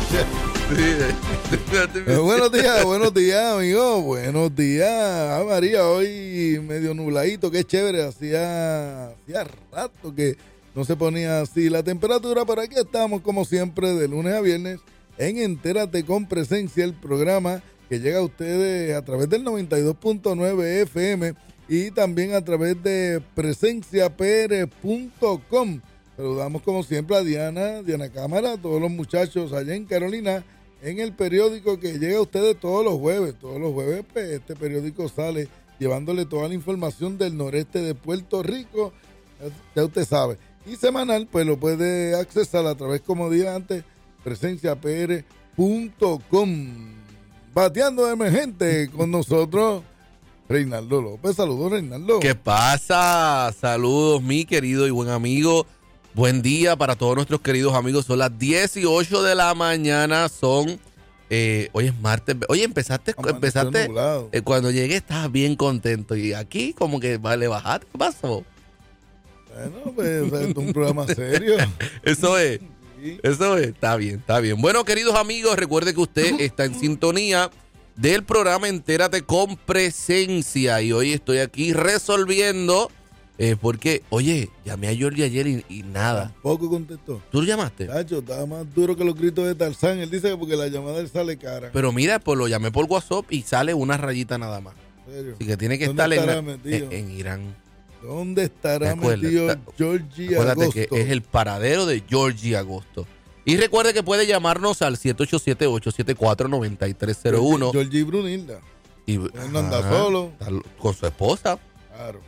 Buenos días, amigo. Buenos días. Ah, María, hoy medio nubladito, qué chévere. Hacía rato que no se ponía así la temperatura, pero aquí estamos, como siempre, de lunes a viernes, en Entérate con Presencia, el programa que llega a ustedes a través del 92.9 FM y también a través de presenciapr.com. Saludamos como siempre a Diana Cámara, a todos los muchachos allá en Carolina, en el periódico que llega a ustedes todos los jueves. Todos los jueves pues, este periódico sale llevándole toda la información del noreste de Puerto Rico, ya usted sabe. Y semanal, pues lo puede accesar a través, como dije antes, presenciapr.com. Bateando emergente con nosotros, Reinaldo López. Saludos, Reinaldo. ¿Qué pasa? Saludos, mi querido y buen amigo. Buen día para todos nuestros queridos amigos. Son las 18 de la mañana. Hoy es martes. Oye, empezaste cuando llegué estabas bien contento. Y aquí como que le bajaste. ¿Qué pasó? Bueno, pues es un programa serio. Eso es. Eso es, está bien. Bueno, queridos amigos, recuerde que usted está en sintonía del programa Entérate con Presencia. Y hoy estoy aquí resolviendo, porque, oye, llamé a Georgie ayer y nada. Tampoco contestó. ¿Tú lo llamaste? Tacho, estaba más duro que los gritos de Tarzán. Él dice que porque la llamada de él sale cara. Pero mira, pues lo llamé por WhatsApp y sale una rayita nada más. ¿En serio? Así que tiene que estar en Irán. ¿Dónde estará metido Georgie Agosto? Acuérdate que es el paradero de Georgie Agosto. Y recuerde que puede llamarnos al 787-874-9301. Georgie Brunilda. Y él no anda solo. Con su esposa. Claro.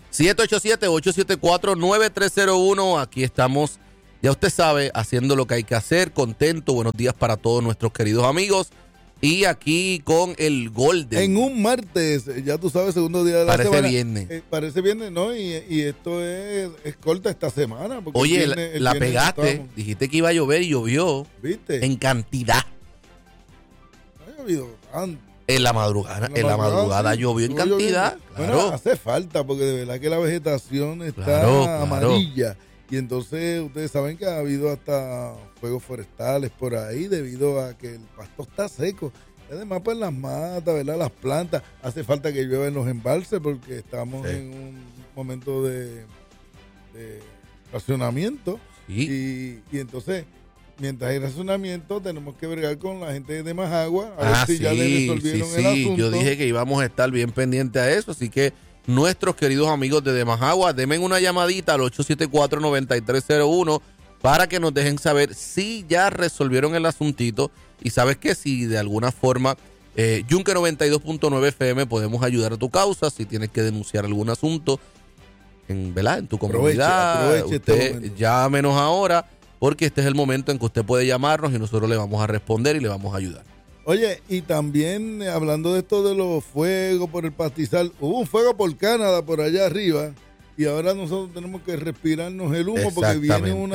787-874-9301. Aquí estamos, ya usted sabe, haciendo lo que hay que hacer. Contento. Buenos días para todos nuestros queridos amigos. Y aquí con el Golden. En un martes, ya tú sabes, segundo día de la semana. Parece viernes. Parece viernes, ¿no? Y esto es corta esta semana. Oye, la pegaste. Dijiste que iba a llover y llovió. ¿Viste? En cantidad. No ha llovido tanto. En la madrugada sí, llovió en cantidad. Claro. Bueno, hace falta porque de verdad que la vegetación está amarilla. Y entonces ustedes saben que ha habido hasta fuegos forestales por ahí debido a que el pasto está seco. Y además, pues las matas, ¿verdad? Las plantas. Hace falta que llueva en los embalses porque estamos en un momento de racionamiento. Sí. Y entonces, mientras hay racionamiento, tenemos que bregar con la gente de Majagua. A ver si ya le resolvieron el asunto. Yo dije que íbamos a estar bien pendientes a eso, así que nuestros queridos amigos de Majagua, denme una llamadita al 874-9301 para que nos dejen saber si ya resolvieron el asuntito. Y sabes que si de alguna forma Yunque 92.9 FM podemos ayudar a tu causa, si tienes que denunciar algún asunto en tu comunidad, usted llámenos ahora, porque este es el momento en que usted puede llamarnos y nosotros le vamos a responder y le vamos a ayudar. Oye, y también hablando de esto de los fuegos por el pastizal, hubo un fuego por Canadá, por allá arriba, y ahora nosotros tenemos que respirarnos el humo porque viene un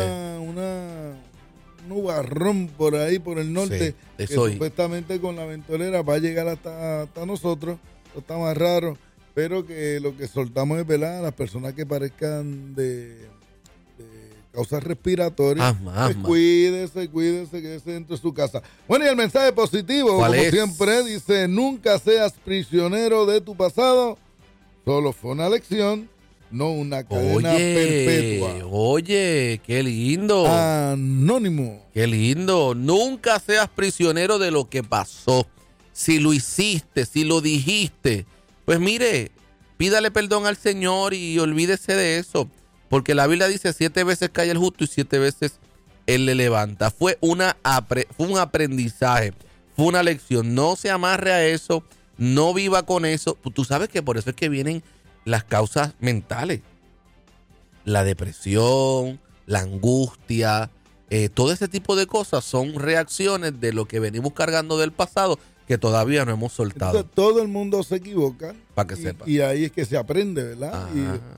nubarrón por ahí, por el norte, que supuestamente con la ventolera va a llegar hasta nosotros. Esto está más raro, pero que lo que soltamos es, ¿verdad?, a las personas que parezcan de causas respiratorias, cuídese, quédese dentro de su casa. Bueno, y el mensaje positivo, como siempre, dice: nunca seas prisionero de tu pasado, solo fue una lección, no una cadena perpetua. Oye, qué lindo. Anónimo. Qué lindo. Nunca seas prisionero de lo que pasó. Si lo hiciste, si lo dijiste, pues mire, pídale perdón al Señor y olvídese de eso. Porque la Biblia dice 7 veces cae el justo y 7 veces él le levanta. Fue un aprendizaje, fue una lección. No se amarre a eso, no viva con eso. Tú sabes que por eso es que vienen las causas mentales. La depresión, la angustia, todo ese tipo de cosas son reacciones de lo que venimos cargando del pasado que todavía no hemos soltado. Entonces, todo el mundo se equivoca. Para que sepa. Y ahí es que se aprende, ¿verdad?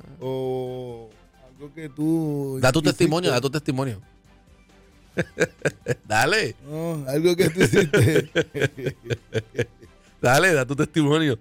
Que tú da tu testimonio. Dale. No, algo que tú hiciste. Dale, da tu testimonio.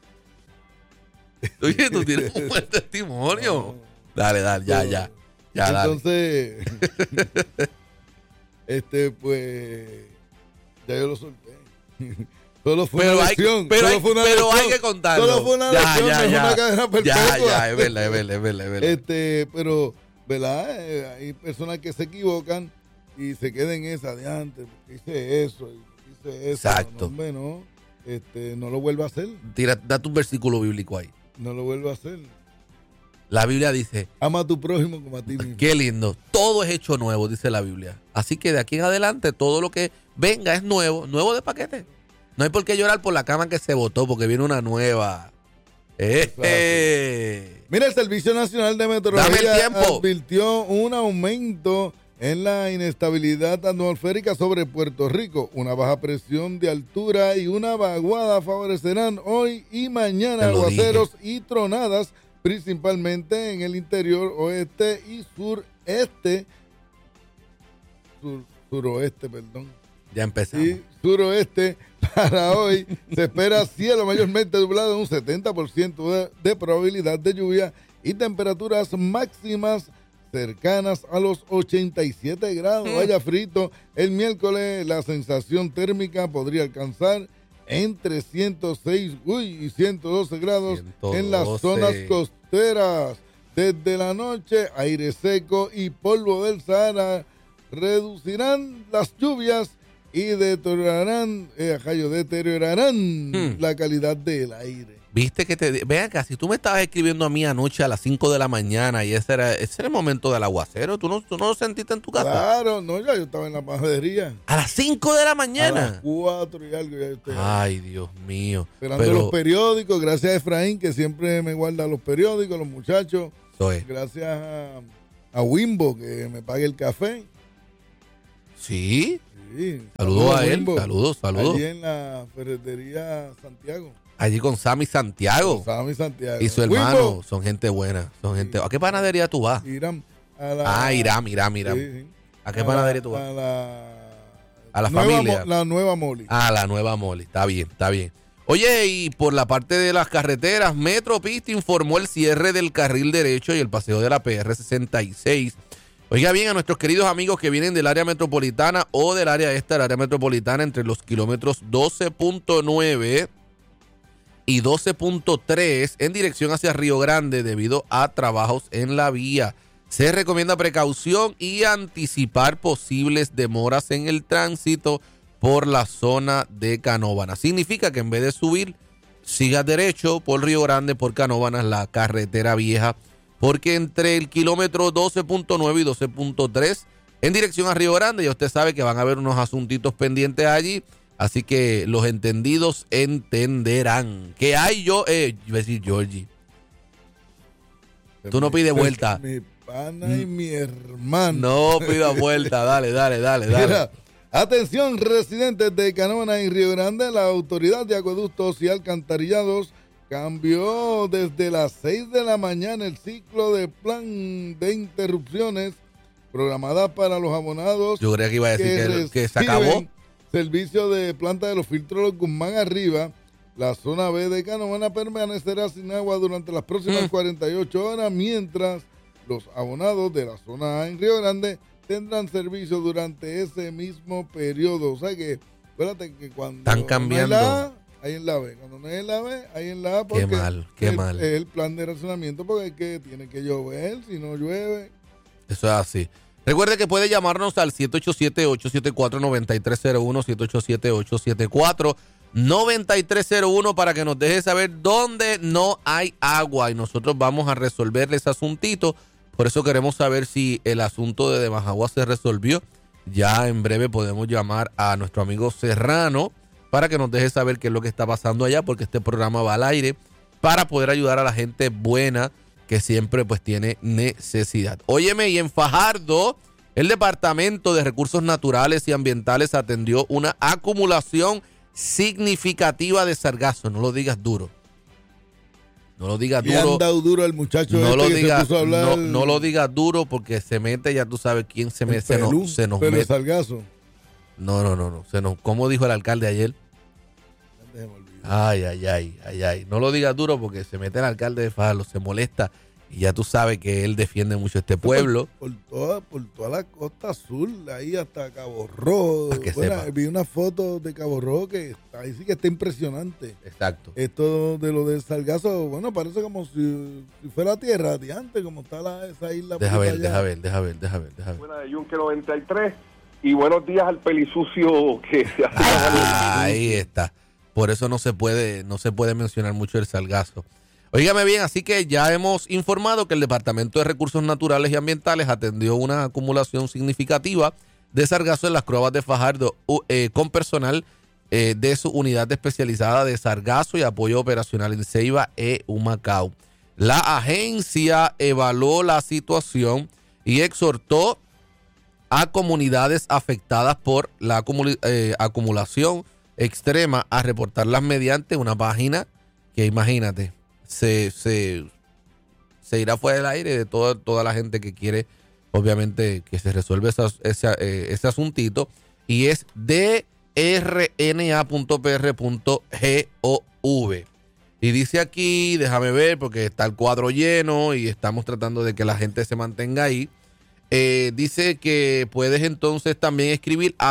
Oye, tú tienes un buen testimonio. No. Dale, ya. Entonces, pues, Ya yo lo solté. Solo fue una lección. Pero hay que contarlo. Solo fue una lección, no fue una cadena perpetua. Ya, es verdad. Pero, ¿verdad? Hay personas que se equivocan y se quedan en esa de antes. Hice eso. Exacto. No lo vuelva a hacer. Date un versículo bíblico ahí. No lo vuelva a hacer. La Biblia dice: ama a tu prójimo como a ti mismo. Qué lindo. Todo es hecho nuevo, dice la Biblia. Así que de aquí en adelante, todo lo que venga es nuevo de paquete. No hay por qué llorar por la cama que se botó, porque viene una nueva. Mira, el Servicio Nacional de Meteorología advirtió un aumento en la inestabilidad atmosférica sobre Puerto Rico. Una baja presión de altura y una vaguada favorecerán hoy y mañana aguaceros y tronadas, principalmente en el interior oeste y suroeste. Ya empezamos. Y suroeste. Para hoy se espera cielo mayormente nublado, un 70% de probabilidad de lluvia y temperaturas máximas cercanas a los 87 grados. Vaya frito. El miércoles la sensación térmica podría alcanzar entre 106 y 112 grados 112. En las zonas costeras. Desde la noche, aire seco y polvo del Sahara reducirán las lluvias y deteriorarán la calidad del aire. Viste que vean acá, si tú me estabas escribiendo a mí anoche a las 5 de la mañana y ese era el momento del aguacero, ¿tú no lo sentiste en tu casa? Claro, no, ya yo estaba en la panadería. ¿A las 5 de la mañana? A las 4 y algo. Ya ay, Dios mío. Esperando los periódicos, gracias a Efraín, que siempre me guarda los periódicos, los muchachos. Gracias a Wimbo, que me pague el café. Sí. Sí, saludos a él, saludos. Allí en la ferretería Santiago. Allí con Sammy Santiago. Y su hermano, Wimbo. Son gente buena. ¿A qué panadería tú vas? Irán. Irán. Sí. ¿A qué panadería tú vas? A la familia. La Nueva Moli. La Nueva Moli. Está bien. Oye, y por la parte de las carreteras, Metro Pista informó el cierre del carril derecho y el paseo de la PR 66. Oiga bien, a nuestros queridos amigos que vienen del área metropolitana o del área del área metropolitana, entre los kilómetros 12.9 y 12.3 en dirección hacia Río Grande debido a trabajos en la vía. Se recomienda precaución y anticipar posibles demoras en el tránsito por la zona de Canóvanas. Significa que en vez de subir, sigas derecho por Río Grande, por Canóvanas, la carretera vieja, porque entre el kilómetro 12.9 y 12.3 en dirección a Río Grande, ya usted sabe que van a haber unos asuntitos pendientes allí, así que los entendidos entenderán. Que hay iba a decir Georgie. Tú no pides vuelta. Mi pana y mi hermano. No pida vuelta, dale. Mira, atención, residentes de Canóvanas y Río Grande, la Autoridad de Acueductos y Alcantarillados cambió desde las 6 de la mañana el ciclo de plan de interrupciones programadas para los abonados. Yo creía que iba a decir que se acabó. Servicio de planta de los filtros Los Guzmán arriba. La zona B de Canóvanas permanecerá sin agua durante las próximas 48 horas, mientras los abonados de la zona A en Río Grande tendrán servicio durante ese mismo periodo. O sea que, acuérdate que cuando están cambiando. No es la A, hay en la B. Cuando no es en la B, hay en la A. Porque qué mal. Es el plan de racionamiento porque es que tiene que llover. Si no llueve. Eso es así. Recuerde que puede llamarnos al 787-874-9301, 787-874-9301 para que nos deje saber dónde no hay agua y nosotros vamos a resolverle ese asuntito. Por eso queremos saber si el asunto de Majagua se resolvió. Ya en breve podemos llamar a nuestro amigo Serrano para que nos deje saber qué es lo que está pasando allá, porque este programa va al aire para poder ayudar a la gente buena que siempre pues tiene necesidad. Óyeme, y en Fajardo, el Departamento de Recursos Naturales y Ambientales atendió una acumulación significativa de sargazo. No lo digas duro. No lo digas duro. Le han dado duro al muchacho no este lo diga, que se puso a hablar. No lo digas duro porque se mete, ya tú sabes quién se mete. Se nos pero mete. Sargazo. No. ¿Cómo dijo el alcalde ayer? Ay. No lo digas duro porque se mete el alcalde de Fajardo, se molesta Y ya tú sabes que él defiende mucho este pueblo. Por toda la costa sur, ahí hasta Cabo Rojo. Vi una foto de Cabo Rojo que ahí sí que está impresionante. Exacto. Esto de lo del Sargazo, bueno, parece como si fuera tierra radiante, como está esa isla. Deja ver. Buena de Yunque 93 y buenos días al pelisucio que se hace. Ahí está. Por eso no se puede mencionar mucho el Sargazo. Óigame bien, así que ya hemos informado que el Departamento de Recursos Naturales y Ambientales atendió una acumulación significativa de sargazo en las cuevas de Fajardo con personal de su unidad especializada de sargazo y apoyo operacional en Ceiba e Humacao. La agencia evaluó la situación y exhortó a comunidades afectadas por la acumulación extrema a reportarlas mediante una página que, imagínate, se irá fuera del aire de toda la gente que quiere, obviamente, que se resuelva ese asuntito, y es drna.pr.gov. Y dice aquí, déjame ver, porque está el cuadro lleno y estamos tratando de que la gente se mantenga ahí. Dice que puedes entonces también escribir a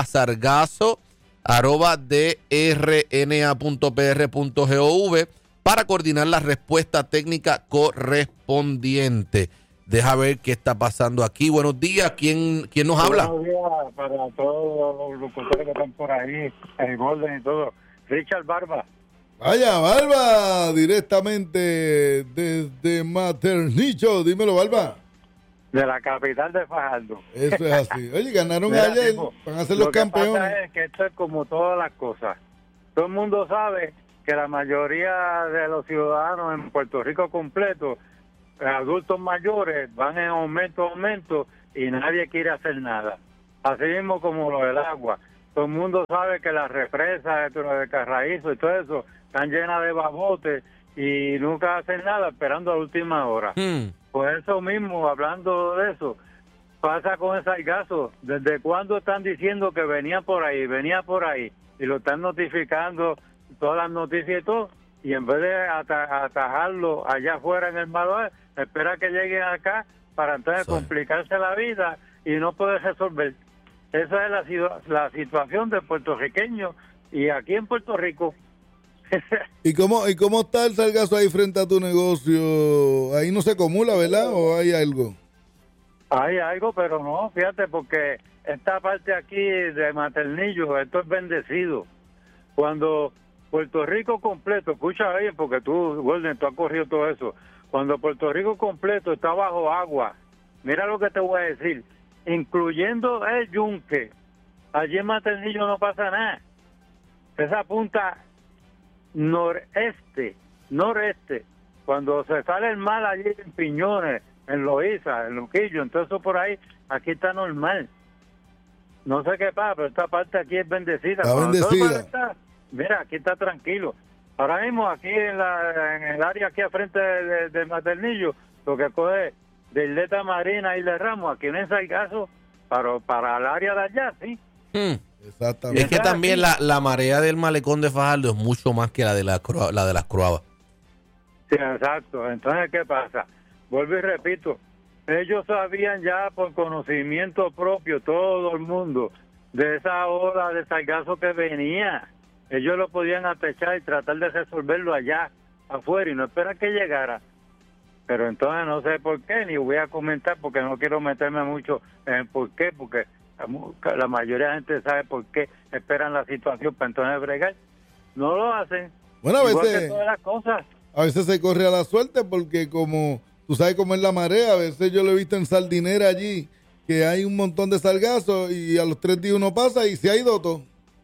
sargazo@drna.pr.gov para coordinar la respuesta técnica correspondiente. Deja ver qué está pasando aquí. Buenos días. ¿Quién nos habla? Buenos días para todos los locutores que están por ahí, el Golden y todo. Richard Barba. Vaya, Barba, directamente desde Maternillo. Dímelo, Barba. De la capital de Fajardo. Eso es así. Oye, ganaron ayer, van a ser los campeones. Lo que pasa es que esto es como todas las cosas. Todo el mundo sabe que la mayoría de los ciudadanos en Puerto Rico completo, adultos mayores, van en aumento y nadie quiere hacer nada. Así mismo como lo del agua. Todo el mundo sabe que las represas de Carraízo y todo eso están llenas de babotes y nunca hacen nada esperando a la última hora. Pues eso mismo, hablando de eso, pasa con el sargazo. ¿Desde cuándo están diciendo que venía por ahí? Y lo están notificando, todas las noticias y todo, y en vez de atajarlo allá afuera en el mar, espera que lleguen acá para entonces complicarse la vida y no poder resolver. Esa es la situación del puertorriqueño y aquí en Puerto Rico. ¿Y cómo está el sargazo ahí frente a tu negocio? Ahí no se acumula, ¿verdad? ¿O hay algo? Hay algo, pero no, fíjate, porque esta parte aquí de Maternillo, esto es bendecido. Cuando Puerto Rico completo, escucha bien, porque tú, Golden, tú has corrido todo eso. Cuando Puerto Rico completo está bajo agua, mira lo que te voy a decir, incluyendo el Yunque, allí en Maternillo no pasa nada. Esa punta noreste, cuando se sale el mar allí en Piñones, en Loíza, en Luquillo, entonces eso por ahí, aquí está normal. No sé qué pasa, pero esta parte aquí es bendecida. Está bendecida. Mira, aquí está tranquilo. Ahora mismo aquí en el área aquí al frente de Maternillo, lo que coge de Isleta Marina y de Ramos, aquí no hay sargazo para el área de allá, sí. Exactamente. Es que también la marea del malecón de Fajardo es mucho más que la de las Croabas. Sí, exacto. Entonces, ¿qué pasa? Vuelvo y repito, ellos sabían ya por conocimiento propio, todo el mundo, de esa ola de sargazo que venía. Ellos lo podían atechar y tratar de resolverlo allá afuera y no esperar que llegara. Pero entonces no sé por qué, ni voy a comentar porque no quiero meterme mucho en por qué, porque la mayoría de la gente sabe por qué esperan la situación para entonces bregar. No lo hacen. Bueno, a igual veces, que todas las cosas. A veces se corre a la suerte porque como tú sabes cómo es la marea, a veces yo lo he visto en Sardinera allí, que hay un montón de sargazos y a los 3 días uno pasa y se ha ido todo.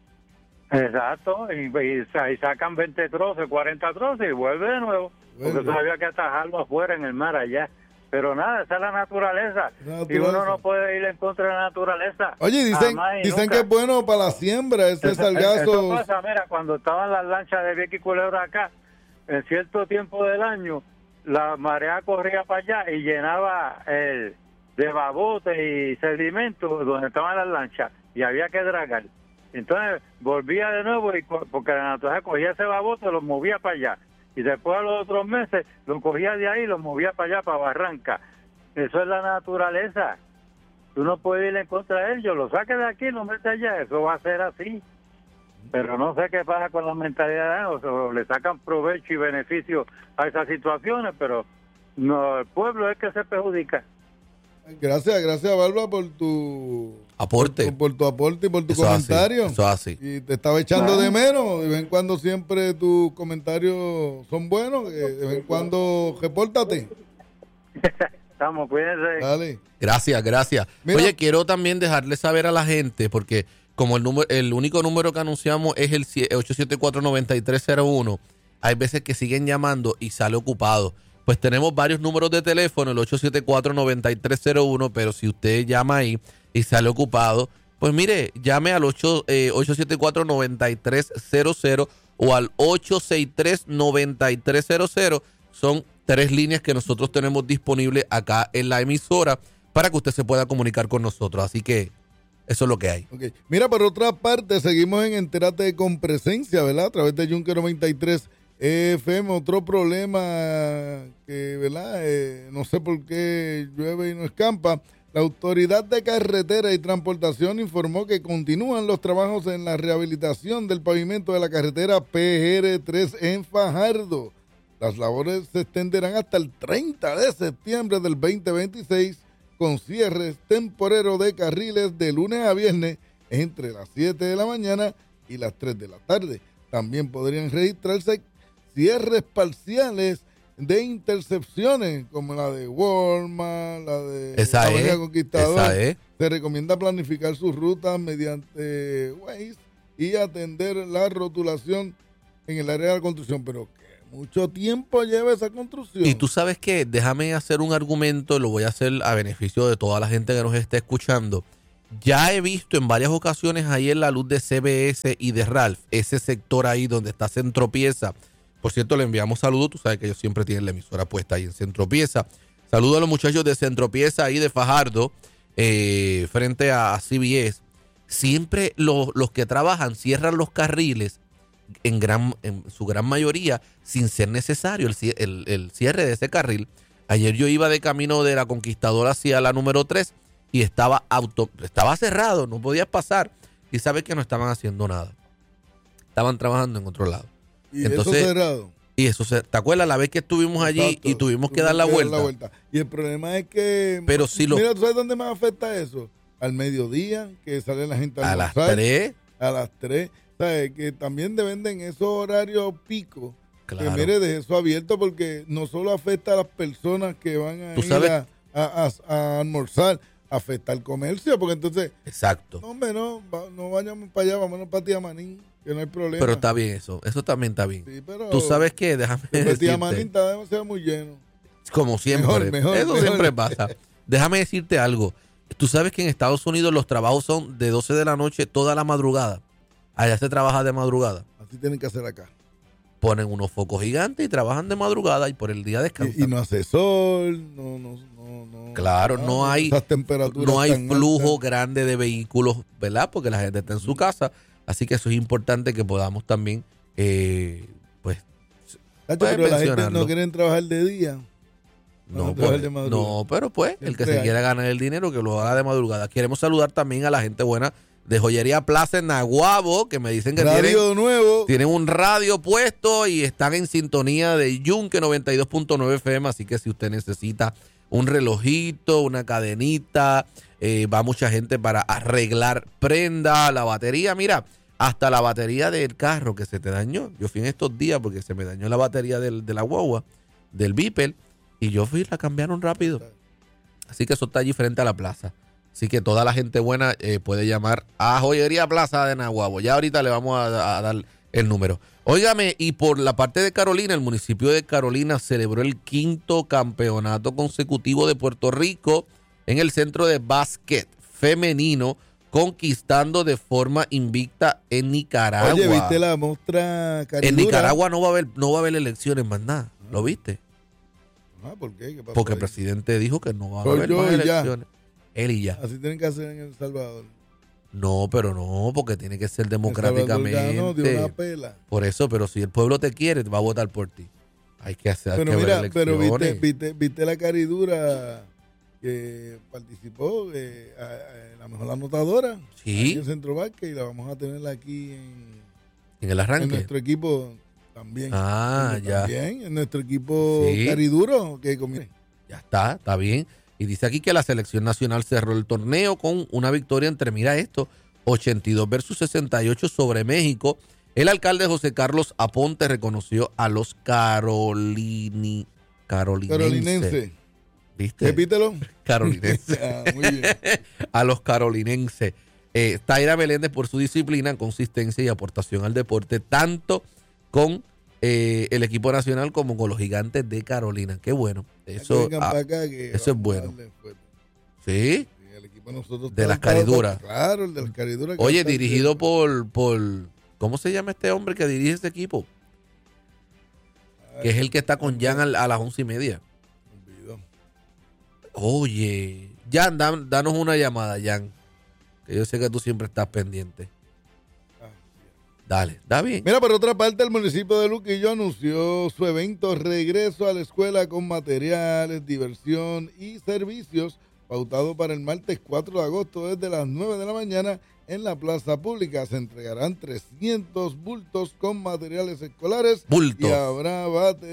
Exacto, y sacan 20 troces, 40 troces y vuelve de nuevo. Porque eso había que atajarlo afuera en el mar allá. Pero nada, esa es la naturaleza. Y uno no puede ir en contra de la naturaleza. Oye, dicen que es bueno para la siembra ese sargazo. Eso pasa, mira, cuando estaban las lanchas de Vieques y Culebra acá, en cierto tiempo del año, la marea corría para allá y llenaba de babotes y sedimentos donde estaban las lanchas y había que dragar. Entonces volvía de nuevo porque la naturaleza cogía ese babote y lo movía para allá. y después a los otros meses lo cogía de ahí y lo movía para allá, para Barranca. Eso es la naturaleza. Tú no puedes ir en contra de ellos, lo saques de aquí y lo metes allá, eso va a ser así. Pero no sé qué pasa con la mentalidad, o le sacan provecho y beneficio a esas situaciones, pero no, el pueblo es que se perjudica. Gracias, Barba, por tu aporte. Por tu aporte y por tu comentario. Eso así. Y te estaba echando de menos. De vez en cuando siempre tus comentarios son buenos. De vez en cuando repórtate. Estamos, cuídense. Dale. Gracias. Mira, oye, quiero también dejarle saber a la gente, porque como el único número que anunciamos es el 874-9301, hay veces que siguen llamando y sale ocupado. Pues tenemos varios números de teléfono, el 874-9301, pero si usted llama ahí y sale ocupado, pues mire, llame al 874-9300 o al 863-9300. Son 3 líneas que nosotros tenemos disponibles acá en la emisora para que usted se pueda comunicar con nosotros. Así que eso es lo que hay. Okay. Mira, por otra parte, seguimos en Entérate con Presencia, ¿verdad? A través de Yunque 93 FM. Otro problema que, ¿verdad? No sé por qué llueve y no escampa. La Autoridad de Carretera y Transportación informó que continúan los trabajos en la rehabilitación del pavimento de la carretera PR3 en Fajardo. Las labores se extenderán hasta el 30 de septiembre del 2026 con cierres temporeros de carriles de lunes a viernes entre las 7 de la mañana y las 3 de la tarde. También podrían registrarse cierres parciales de intercepciones como la de Walmart, la de Avenida Conquistador. Se recomienda planificar sus rutas mediante Waze y atender la rotulación en el área de la construcción, pero mucho tiempo lleva esa construcción. Y tú sabes qué, déjame hacer un argumento, lo voy a hacer a beneficio de toda la gente que nos está escuchando. Ya he visto en varias ocasiones ahí en la luz de CBS y de Ralph, ese sector ahí donde está Centro Pieza. Por cierto, le enviamos saludos, tú sabes que ellos siempre tienen la emisora puesta ahí en Centro Pieza. Saludos a los muchachos de Centro Pieza ahí de Fajardo, frente a CBS. Siempre los que trabajan cierran los carriles en su gran mayoría sin ser necesario el cierre de ese carril. Ayer yo iba de camino de la Conquistadora hacia la número 3 y estaba cerrado, no podías pasar. Y sabes que no estaban haciendo nada. Estaban trabajando en otro lado. Y entonces, eso cerrado. Y eso, ¿te acuerdas la vez que estuvimos allí? Exacto, y tuvimos que dar la vuelta? Y el problema es que, pero si mira, ¿tú sabes dónde más afecta eso? Al mediodía, que sale la gente a las 3. A las 3. ¿Sabes? Que también dependen esos horarios picos. Claro. Que mire, de eso abierto, porque no solo afecta a las personas que van a ir a almorzar, afecta al comercio, porque entonces... Exacto. No, hombre, no vayamos para allá, vámonos para Tiamanín, que no hay problema. Pero está bien eso también está bien. Sí, pero tú sabes que, déjame decirte. Tiamanín está demasiado muy lleno. Como siempre. Mejor. Siempre pasa. Déjame decirte algo. Tú sabes que en Estados Unidos los trabajos son de 12 de la noche toda la madrugada. Allá se trabaja de madrugada. Así tienen que hacer acá. Ponen unos focos gigantes y trabajan de madrugada y por el día descansan. Y no hace sol, no. Claro, no hay flujo grande de vehículos, ¿verdad? Porque la gente está en su casa. Así que eso es importante que podamos también, pues, pero la gente no quiere trabajar de día. No, pero pues, el que se quiera ganar el dinero, que lo haga de madrugada. Queremos saludar también a la gente buena de Joyería Plaza en Naguabo, que me dicen que tienen un radio puesto y están en sintonía de Yunque 92.9 FM, así que si usted necesita un relojito, una cadenita, va mucha gente para arreglar prenda, la batería, mira, hasta la batería del carro que se te dañó. Yo fui en estos días porque se me dañó la batería de la guagua, del Viper, y yo fui, la cambiaron rápido. Así que eso está allí frente a la plaza. Así que toda la gente buena puede llamar a Joyería Plaza de Naguabo. Ya ahorita le vamos a dar el número. Óigame, y por la parte de Carolina, el municipio de Carolina celebró el 5º campeonato consecutivo de Puerto Rico en el centro de básquet femenino, conquistando de forma invicta en Nicaragua. Oye, ¿viste la muestra caridura? En Nicaragua no va a haber elecciones más nada. ¿Lo viste? ¿Por qué? ¿Qué pasó? Porque el presidente dijo que no va a haber más elecciones. Él y ya. Así tienen que hacer en El Salvador. No, pero no, porque tiene que ser democráticamente. El Salvador ganó de una pela. Por eso, pero si el pueblo te quiere, va a votar por ti. Hay que hacer. Pero mira, pero viste la caridura que participó, la mejor anotadora. Sí. En Centro Vázquez, y la vamos a tener aquí en el arranque. En nuestro equipo también. Ya. También en nuestro equipo cariduro que comienza. Ya está bien. Y dice aquí que la selección nacional cerró el torneo con una victoria entre, mira esto, 82 versus 68 sobre México. El alcalde José Carlos Aponte reconoció a los carolinenses. ¿Viste? Repítelo. Carolinenses. Muy bien. A los carolinenses. Taira Meléndez por su disciplina, consistencia y aportación al deporte, tanto con el equipo nacional como con los Gigantes de Carolina. Qué bueno. Eso es bueno. Sí. El equipo de nosotros de las cariduras. Claro, el de las cariduras. Oye, dirigido por ¿cómo se llama este hombre que dirige este equipo? Que es el que está con Jan a las 11:30. Oye, Jan, danos una llamada, Jan. Que yo sé que tú siempre estás pendiente. Dale, está bien. Mira, por otra parte, el municipio de Luquillo anunció su evento Regreso a la Escuela con materiales, diversión y servicios, pautado para el martes 4 de agosto desde las 9 de la mañana en la plaza pública. Se entregarán 300 bultos con materiales escolares. Bultos. Y habrá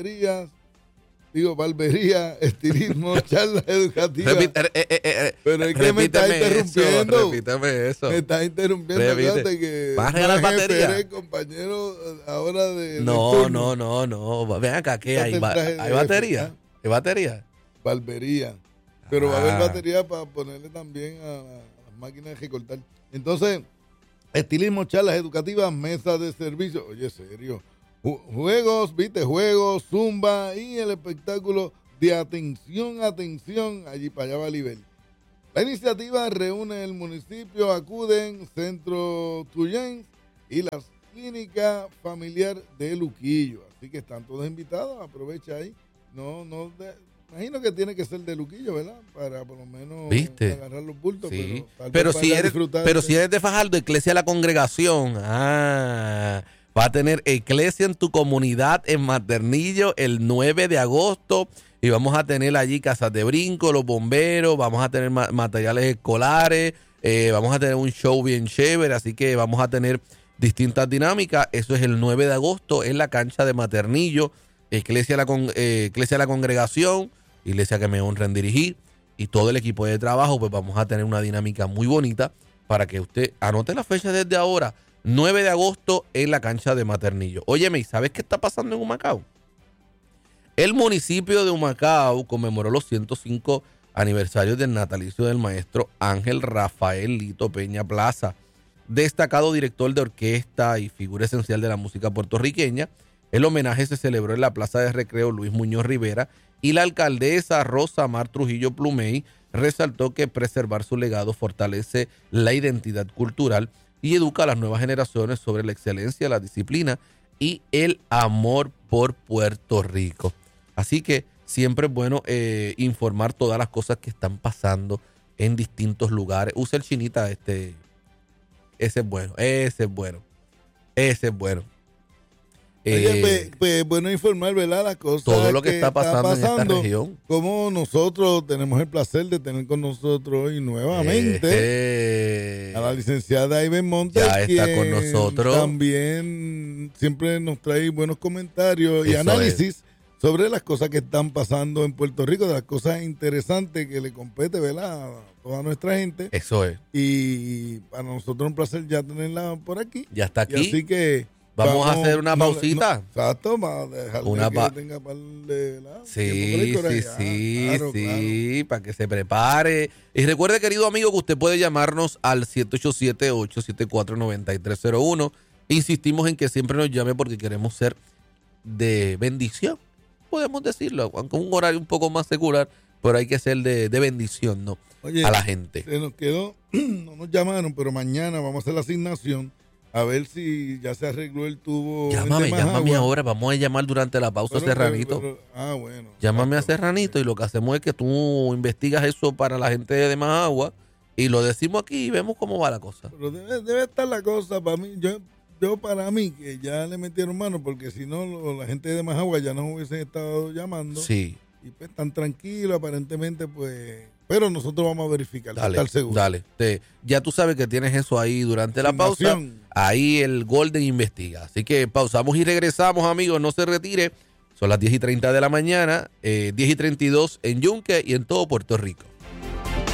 barbería, estilismo, charlas educativas. Pero es que me está interrumpiendo. Repítame eso. Me está interrumpiendo. Fíjate que ¿vas a regalar batería? Compañero, ahora de No. Ven acá, ¿qué hay? ¿Hay batería? ¿Hay batería? Barbería. Pero va a haber batería para ponerle también a las máquinas de recortar. Entonces, estilismo, charlas educativas, mesas de servicio. Oye, serio. Juegos, zumba y el espectáculo de atención, allí para allá va Libel. La iniciativa reúne el municipio, acuden Centro Tuyens y la clínica familiar de Luquillo. Así que están todos invitados, aprovecha ahí. Imagino que tiene que ser de Luquillo, ¿verdad? Para por lo menos agarrar los bultos. Sí. Pero si eres de Fajardo, Iglesia de la Congregación, va a tener Iglesia en tu comunidad en Maternillo el 9 de agosto y vamos a tener allí casas de brinco, los bomberos, vamos a tener materiales escolares, vamos a tener un show bien chévere, así que vamos a tener distintas dinámicas. Eso es el 9 de agosto en la cancha de Maternillo, Iglesia de la Congregación, iglesia que me honra en dirigir, y todo el equipo de trabajo. Pues vamos a tener una dinámica muy bonita para que usted anote la fecha desde ahora. 9 de agosto en la cancha de Maternillo. Óyeme, ¿y sabes qué está pasando en Humacao? El municipio de Humacao conmemoró los 105 aniversarios del natalicio del maestro Ángel Rafael Lito Peña Plaza, destacado director de orquesta y figura esencial de la música puertorriqueña. El homenaje se celebró en la Plaza de Recreo Luis Muñoz Rivera y la alcaldesa Rosa Mar Trujillo Plumey resaltó que preservar su legado fortalece la identidad cultural y educa a las nuevas generaciones sobre la excelencia, la disciplina y el amor por Puerto Rico. Así que siempre es bueno informar todas las cosas que están pasando en distintos lugares. Usa el chinita, ese es bueno. Oye, pues bueno informar, ¿verdad? Las cosas. Todo lo que está pasando en esta región. Como nosotros tenemos el placer de tener con nosotros hoy nuevamente a la licenciada Iben Montes. Ya está con nosotros. También siempre nos trae buenos comentarios y análisis sobre las cosas que están pasando en Puerto Rico, de las cosas interesantes que le compete, ¿verdad? A toda nuestra gente. Eso es. Y para nosotros es un placer ya tenerla por aquí. Ya está aquí. Y así que Vamos a hacer una pausita. Exacto, para dejarle que tenga par de Sí, para que se prepare. Y recuerde, querido amigo, que usted puede llamarnos al 787-874-9301. Insistimos en que siempre nos llame porque queremos ser de bendición. Podemos decirlo, aunque un horario un poco más secular, pero hay que ser de bendición, ¿no? Oye, a la gente. Se nos quedó, no nos llamaron, pero mañana vamos a hacer la asignación. A ver si ya se arregló el tubo. Llámame ahora. Vamos a llamar durante la pausa a Serranito. Bueno. Llámame a Serranito y lo que hacemos es que tú investigas eso para la gente de Majagua y lo decimos aquí y vemos cómo va la cosa. Pero debe estar la cosa para mí. Yo yo para mí que ya le metieron mano, porque si no la gente de Majagua ya nos hubiesen estado llamando. Sí. Y pues están tranquilos, aparentemente, pues. Pero nosotros vamos a verificar, dale, estar seguros. Dale. Ya tú sabes que tienes eso ahí durante la pausa. Ahí el Golden investiga. Así que pausamos y regresamos, amigos. No se retire. Son las 10:30 de la mañana, 10:32 en Yunque y en todo Puerto Rico.